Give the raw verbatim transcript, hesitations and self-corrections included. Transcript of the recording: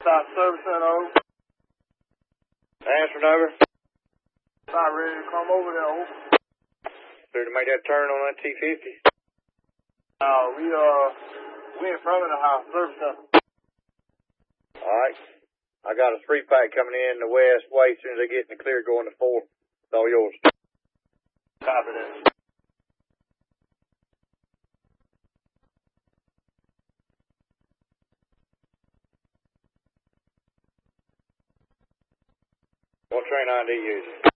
Stop servicing over. Answer over. Not ready to come over there, over. Ready to make that turn on that T fifty? Uh, we, uh, we in front of the house, service center. Alright. I got a three pack coming in the west way as soon as they get in the clear going to four. It's all yours. Copy that. What train I D you using?